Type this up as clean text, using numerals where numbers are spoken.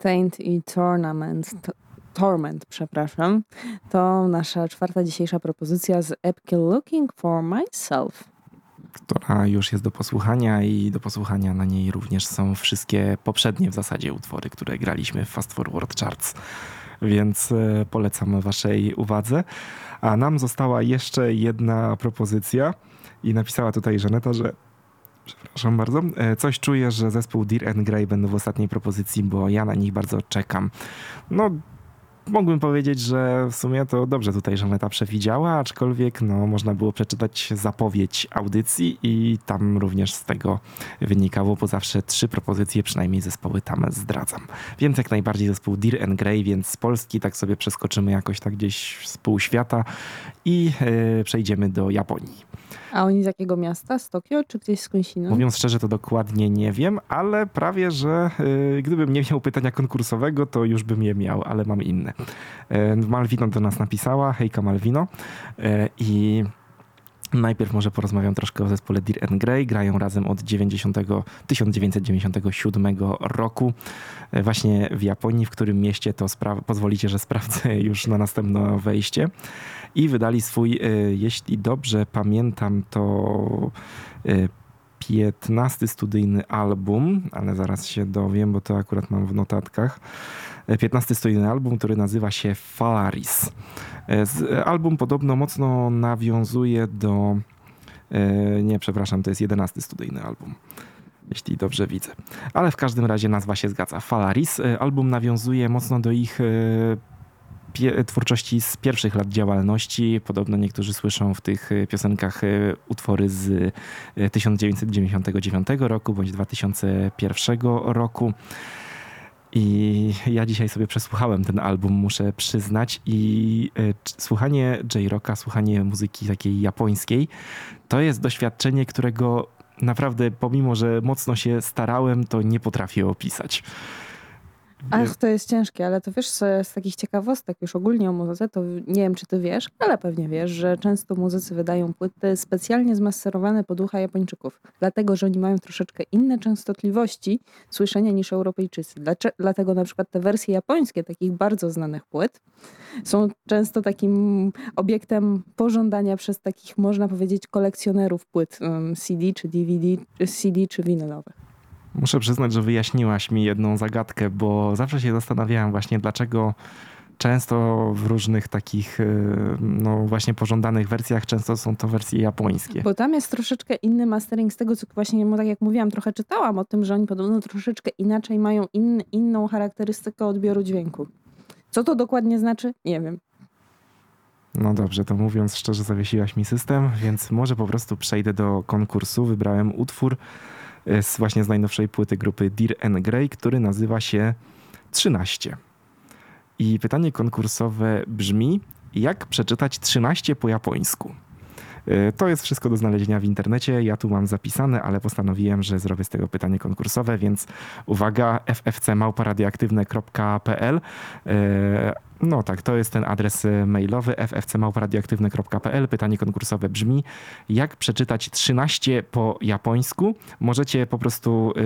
Taint i Torment, przepraszam. To nasza czwarta dzisiejsza propozycja z epki Looking for Myself, która już jest do posłuchania i do posłuchania na niej również są wszystkie poprzednie w zasadzie utwory, które graliśmy w Fast Forward Charts. Więc polecam waszej uwadze. A nam została jeszcze jedna propozycja i napisała tutaj Żaneta, że przepraszam bardzo. Coś czuję, że zespół Dir and Grey będą w ostatniej propozycji, bo ja na nich bardzo czekam. No, mógłbym powiedzieć, że w sumie to dobrze tutaj Żaneta przewidziała, aczkolwiek no, można było przeczytać zapowiedź audycji i tam również z tego wynikało, bo zawsze 3 propozycje przynajmniej zespoły tam zdradzam. Więc jak najbardziej zespół Dir and Grey, więc z Polski tak sobie przeskoczymy jakoś tak gdzieś z pół świata i przejdziemy do Japonii. A oni z jakiego miasta? Z Tokio czy gdzieś skądinąd? Mówiąc szczerze, to dokładnie nie wiem, ale prawie, że gdybym nie miał pytania konkursowego, to już bym je miał, ale mam inne. Malwino do nas napisała, hejka Malwino, i najpierw może porozmawiam troszkę o zespole Dir and Grey. Grają razem od 1997 roku właśnie w Japonii, w którym mieście to pozwolicie, że sprawdzę już na następne wejście. I wydali swój, jeśli dobrze pamiętam, to 15 studyjny album, ale zaraz się dowiem, bo to akurat mam w notatkach. 15 studyjny album, który nazywa się Falaris. Album podobno mocno nawiązuje do... Nie, przepraszam, to jest 11 studyjny album, jeśli dobrze widzę. Ale w każdym razie nazwa się zgadza. Falaris. Album nawiązuje mocno do ich twórczości z pierwszych lat działalności. Podobno niektórzy słyszą w tych piosenkach utwory z 1999 roku bądź 2001 roku. I ja dzisiaj sobie przesłuchałem ten album, muszę przyznać, i słuchanie J-rocka, słuchanie muzyki takiej japońskiej, to jest doświadczenie, którego naprawdę, pomimo że mocno się starałem, to nie potrafię opisać. Ach, to jest ciężkie, ale to wiesz, z takich ciekawostek już ogólnie o muzyce, to nie wiem, czy ty wiesz, ale pewnie wiesz, że często muzycy wydają płyty specjalnie zmasterowane pod ucha Japończyków, dlatego, że oni mają troszeczkę inne częstotliwości słyszenia niż Europejczycy. Dlatego na przykład te wersje japońskie takich bardzo znanych płyt są często takim obiektem pożądania przez takich, można powiedzieć, kolekcjonerów płyt CD czy DVD, CD czy winylowych. Muszę przyznać, że wyjaśniłaś mi jedną zagadkę, bo zawsze się zastanawiałem właśnie, dlaczego często w różnych takich no właśnie pożądanych wersjach często są to wersje japońskie. Bo tam jest troszeczkę inny mastering z tego, co właśnie, tak jak mówiłam, trochę czytałam o tym, że oni podobno troszeczkę inaczej mają inną charakterystykę odbioru dźwięku. Co to dokładnie znaczy? Nie wiem. No dobrze, to mówiąc szczerze, zawiesiłaś mi system, więc może po prostu przejdę do konkursu. Wybrałem utwór właśnie z najnowszej płyty grupy Dir and Grey, który nazywa się 13. I pytanie konkursowe brzmi: jak przeczytać 13 po japońsku? To jest wszystko do znalezienia w internecie. Ja tu mam zapisane, ale postanowiłem, że zrobię z tego pytanie konkursowe, więc uwaga, ffcmałparadioaktywne.pl. No tak, to jest ten adres mailowy, ffcmałparadioaktywne.pl. Pytanie konkursowe brzmi: jak przeczytać 13 po japońsku? Możecie po prostu